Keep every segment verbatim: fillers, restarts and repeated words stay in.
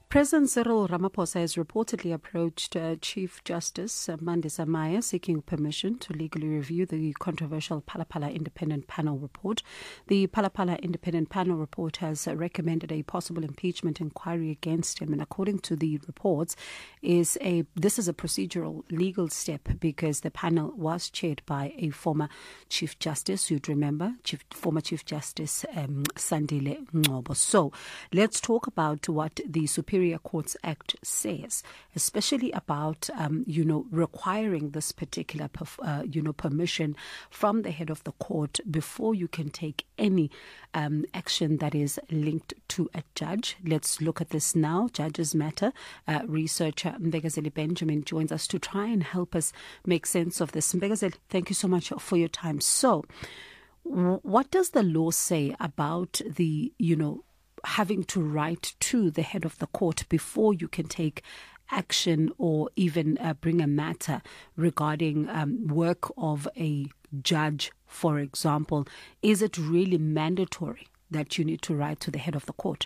President Cyril Ramaphosa has reportedly approached uh, Chief Justice uh, Mandisa Maya seeking permission to legally review the controversial Phala Phala Independent Panel report. The Phala Phala Independent Panel report has uh, recommended a possible impeachment inquiry against him, and according to the reports, is a this is a procedural legal step because the panel was chaired by a former Chief Justice. You'd remember, Chief, former Chief Justice um, Sandile Ngcobo. So let's talk about what the Superior Courts Act says, especially about, um, you know, requiring this particular, perf- uh, you know, permission from the head of the court before you can take any um, action that is linked to a judge. Let's look at this now. Judges Matter uh, researcher Mbegazeli Benjamin joins us to try and help us make sense of this. Mbegazeli, thank you so much for your time. So, w- what does the law say about the, you know, having to write to the head of the court before you can take action or even uh, bring a matter regarding um, work of a judge, for example? Is it really mandatory that you need to write to the head of the court?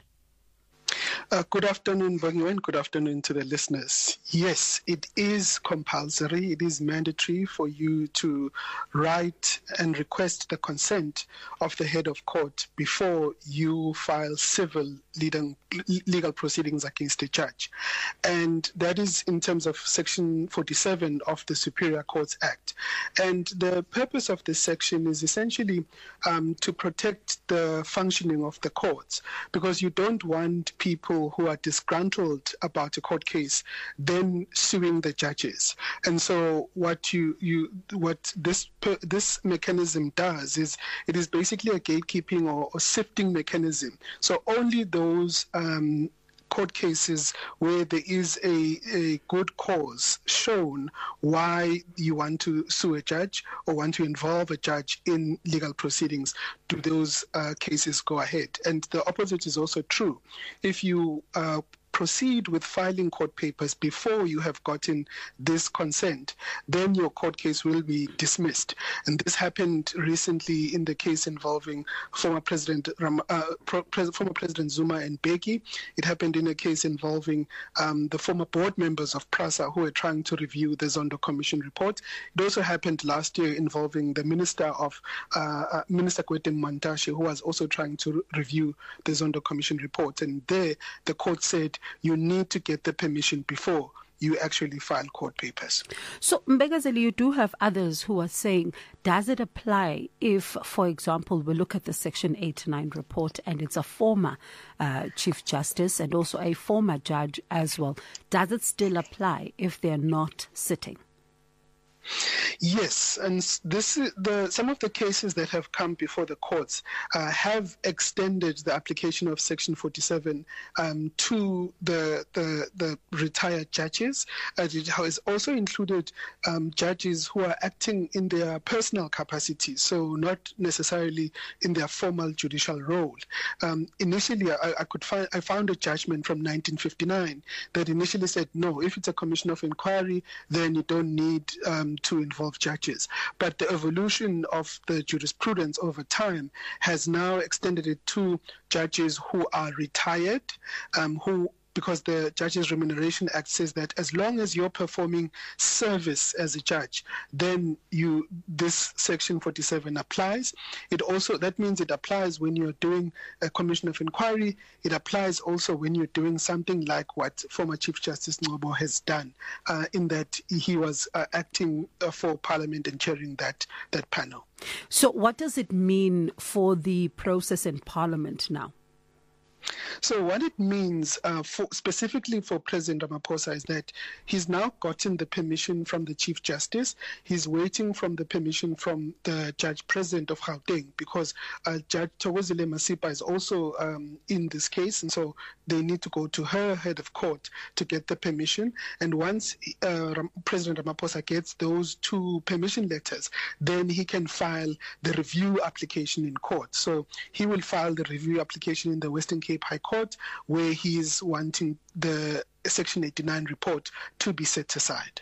Uh, good afternoon, Bongiwe, and good afternoon to the listeners. Yes, it is compulsory. It is mandatory for you to write and request the consent of the head of court before you file civil legal, legal proceedings against a judge. And that is in terms of Section forty-seven of the Superior Courts Act. And the purpose of this section is essentially um, to protect the functioning of the courts, because you don't want people who are disgruntled about a court case then suing the judges. And so what you you what this this mechanism does is it is basically a gatekeeping or, or sifting mechanism. So only those um, court cases where there is a, a good cause shown why you want to sue a judge or want to involve a judge in legal proceedings, do those uh, cases go ahead. And the opposite is also true. If you uh, proceed with filing court papers before you have gotten this consent, then your court case will be dismissed. And this happened recently in the case involving former President Ram, uh, Pro, Pre, former President Zuma and Beki. It happened in a case involving um, the former board members of PRASA who were trying to review the Zondo Commission report. It also happened last year involving the Minister of uh, uh, Minister Gwede Mantashe, who was also trying to re- review the Zondo Commission report. And there, the court said you need to get the permission before you actually file court papers. So, Mbegazeli, you do have others who are saying, does it apply if, for example, we look at the Section eighty-nine report and it's a former uh, Chief Justice and also a former judge as well? Does it still apply if they're not sitting? Yes, and this the some of the cases that have come before the courts uh, have extended the application of Section forty-seven um, to the, the the retired judges. Uh, it has also included um, judges who are acting in their personal capacity, so not necessarily in their formal judicial role. Um, initially, I, I could find I found a judgment from nineteen fifty-nine that initially said no, if it's a commission of inquiry, then you don't need um, to involve judges. But the evolution of the jurisprudence over time has now extended it to judges who are retired, um, who because the Judges Remuneration Act says that as long as you're performing service as a judge, then you this Section forty-seven applies. It also that means it applies when you're doing a commission of inquiry. It applies also when you're doing something like what former Chief Justice Ngcobo has done, uh, in that he was uh, acting uh, for Parliament and chairing that that panel. So, what does it mean for the process in Parliament now? So what it means uh, for, specifically for President Ramaphosa is that he's now gotten the permission from the Chief Justice. He's waiting from the permission from the Judge President of Gauteng, because uh, Judge Thokozile Masipa is also um, in this case, and so they need to go to her head of court to get the permission. And once uh, Ram- President Ramaphosa gets those two permission letters, then he can file the review application in court. So he will file the review application in the Western Cape High Court, where he is wanting the Section eighty-nine report to be set aside.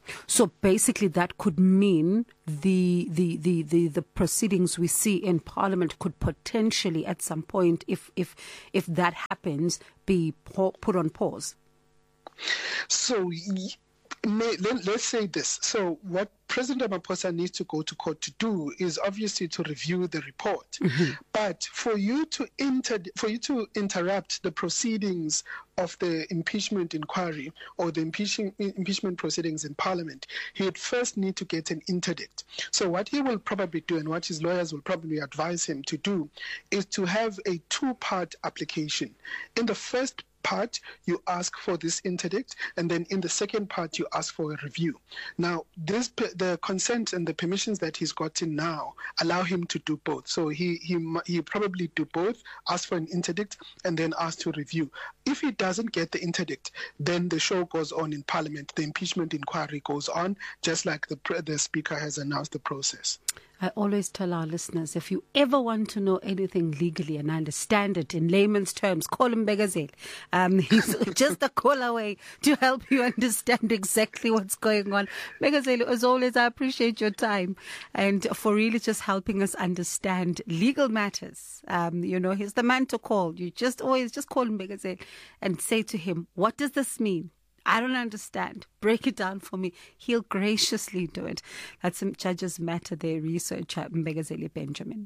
So basically that could mean the, the, the, the, the proceedings we see in Parliament could potentially at some point, if, if, if that happens, be put on pause. So may, let, let's say this. So what President Ramaphosa needs to go to court to do is obviously to review the report. Mm-hmm. But for you to inter, for you to interrupt the proceedings of the impeachment inquiry or the impeachment impeachment proceedings in Parliament, he would first need to get an interdict. So what he will probably do, and what his lawyers will probably advise him to do, is to have a two-part application. In the first part, you ask for this interdict, and then in the second part, you ask for a review. Now, this the consent and the permissions that he's gotten now allow him to do both. So he he he probably do both, ask for an interdict, and then ask to review. If he doesn't get the interdict, then the show goes on in Parliament. The impeachment inquiry goes on, just like the the Speaker has announced the process. I always tell our listeners, if you ever want to know anything legally and understand it in layman's terms, call him Mbegazeli. Um, he's just a call away to help you understand exactly what's going on. Mbegazeli, as always, I appreciate your time and for really just helping us understand legal matters. Um, you know, he's the man to call. You just always just call him Mbegazeli and say to him, what does this mean? I don't understand. Break it down for me. He'll graciously do it. That's some Judges Matter There researcher Mbegazeli Benjamin.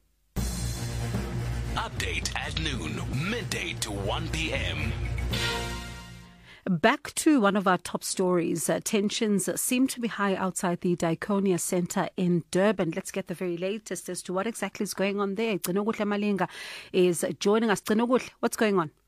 Update at noon, midday to one p.m. Back to one of our top stories. Uh, tensions seem to be high outside the Diakonia Centre in Durban. Let's get the very latest as to what exactly is going on there. Gcinokuhle Malinga is joining us. Gcinokuhle, what's going on?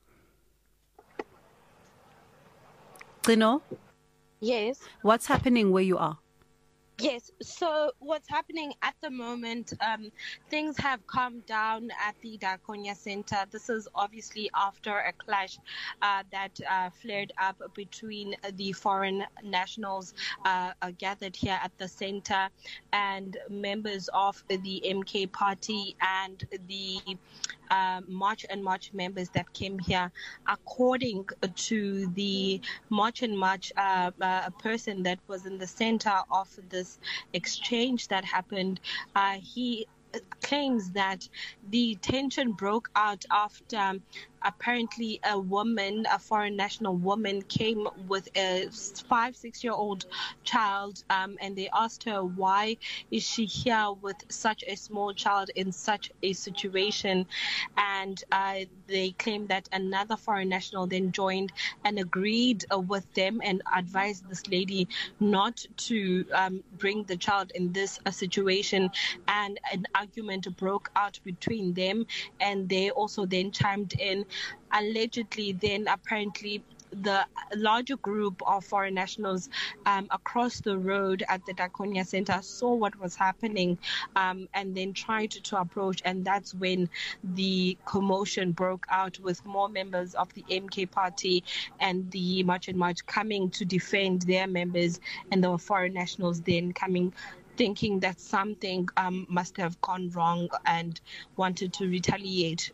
Gcino? Yes. What's happening where you are? Yes, so what's happening at the moment, um, things have calmed down at the Diakonia Centre. This is obviously after a clash uh, that uh, flared up between the foreign nationals uh, uh, gathered here at the centre and members of the M K party and the Uh, March and March members that came here. According to the March and March uh, uh, person that was in the center of this exchange that happened, uh, he claims that the tension broke out after um, apparently a woman, a foreign national woman, came with a five, six-year-old child, um, and they asked her, why is she here with such a small child in such a situation? And uh, they claim that another foreign national then joined and agreed uh, with them and advised this lady not to um, bring the child in this uh, situation. And an argument broke out between them, and they also then chimed in. Allegedly, then apparently the larger group of foreign nationals um, across the road at the Diakonia Centre saw what was happening um, and then tried to, to approach, and that's when the commotion broke out with more members of the M K party and the March and March coming to defend their members, and the foreign nationals then coming thinking that something um, must have gone wrong and wanted to retaliate.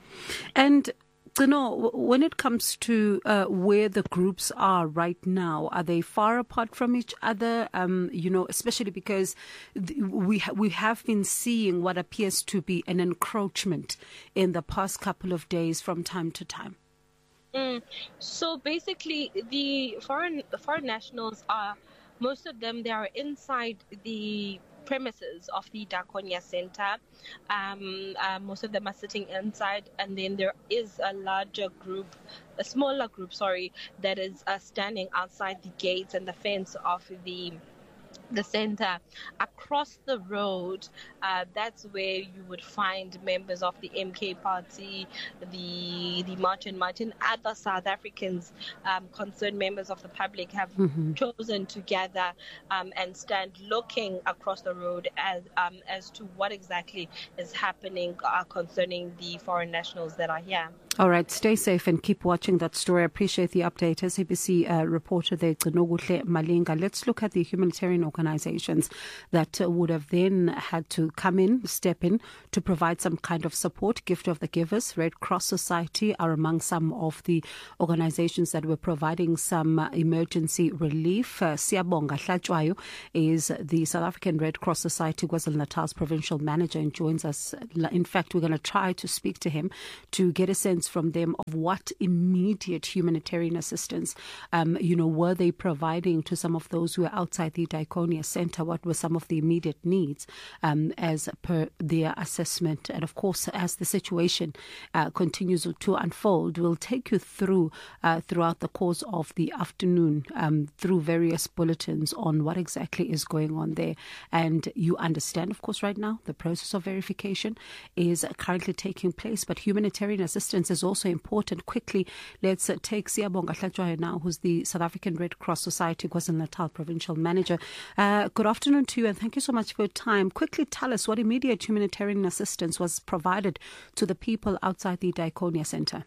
And you know, when it comes to uh, where the groups are right now, are they far apart from each other? Um, you know, especially because th- we ha- we have been seeing what appears to be an encroachment in the past couple of days from time to time. Mm. So basically, the foreign foreign nationals are, most of them, they are inside the premises of the Diakonia Centre. Um, uh, most of them are sitting inside, and then there is a larger group, a smaller group, sorry, that is uh, standing outside the gates and the fence of the the center. Across the road, uh, that's where you would find members of the M K party, the the March and March, and other South Africans, um, concerned members of the public have mm-hmm. chosen to gather um, and stand looking across the road as um, as to what exactly is happening uh, concerning the foreign nationals that are here. All right, stay safe and keep watching that story. I appreciate the update. S A B C uh, reporter there, Gcinokuhle Malinga. Let's look at the humanitarian organizations that uh, would have then had to come in, step in to provide some kind of support. Gift of the Givers, Red Cross Society are among some of the organizations that were providing some uh, emergency relief. Uh, Siyabonga Hlatshwayo is the South African Red Cross Society KwaZulu-Natal's provincial manager and joins us. In fact, we're going to try to speak to him to get a sense from them of what immediate humanitarian assistance, um, you know, were they providing to some of those who are outside the Diakonia Centre? What were some of the immediate needs um, as per their assessment? And of course, as the situation uh, continues to unfold, we'll take you through uh, throughout the course of the afternoon um, through various bulletins on what exactly is going on there. And you understand, of course, right now, the process of verification is currently taking place, but humanitarian assistance is also important. Quickly, let's uh, take Siyabonga Hlatshwayo now, who's the South African Red Cross Society KwaZulu-Natal provincial manager. Uh, good afternoon to you, and thank you so much for your time. Quickly tell us what immediate humanitarian assistance was provided to the people outside the Diakonia Centre.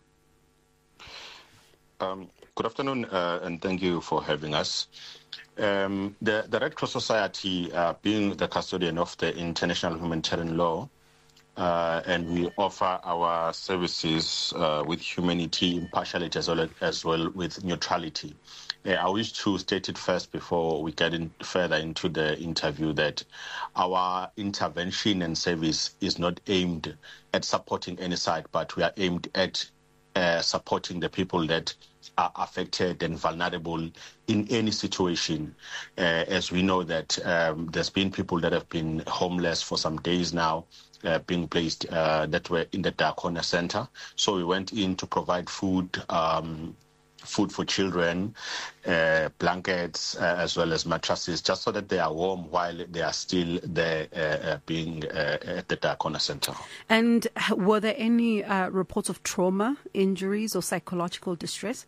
Um, good afternoon, uh, and thank you for having us. Um, the, the Red Cross Society, uh, being the custodian of the international humanitarian law, Uh, and we offer our services uh, with humanity, impartiality, as well as well with neutrality. Uh, I wish to state it first before we get in further into the interview that our intervention and service is not aimed at supporting any side, but we are aimed at uh, supporting the people that are affected and vulnerable in any situation. Uh, as we know that um, there's been people that have been homeless for some days now, Uh, being placed uh, that were in the Diakonia Centre. So we went in to provide food, um, food for children, uh, blankets, uh, as well as mattresses, just so that they are warm while they are still there uh, uh, being uh, at the Diakonia Centre. And were there any uh, reports of trauma, injuries or psychological distress?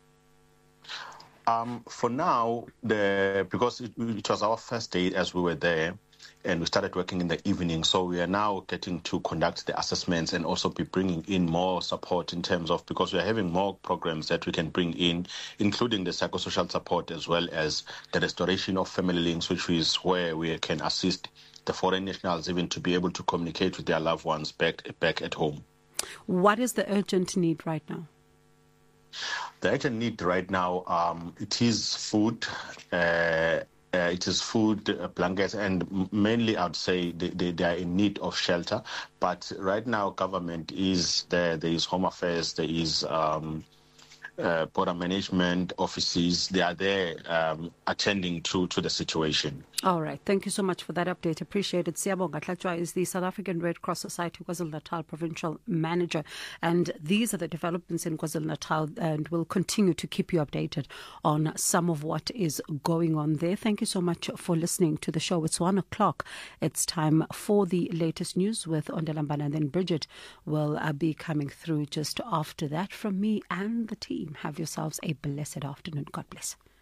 Um, for now, the because it, it was our first day as we were there, and we started working in the evening. So we are now getting to conduct the assessments and also be bringing in more support in terms of, because we are having more programs that we can bring in, including the psychosocial support as well as the restoration of family links, which is where we can assist the foreign nationals even to be able to communicate with their loved ones back, back at home. What is the urgent need right now? The urgent need right now, um, it is food, uh, Uh, it is food, uh, blankets, and mainly I'd say they, they, they are in need of shelter. But right now, government is there. There is Home Affairs. There is um, uh, border management offices. They are there um, attending to, to the situation. All right. Thank you so much for that update. Appreciate it. Siyabonga Hlatshwayo is the South African Red Cross Society KwaZulu-Natal provincial manager. And these are the developments in KwaZulu-Natal, and we'll continue to keep you updated on some of what is going on there. Thank you so much for listening to the show. It's one o'clock. It's time for the latest news with Ondelambana, and then Bridget will uh, be coming through just after that. From me and the team, have yourselves a blessed afternoon. God bless.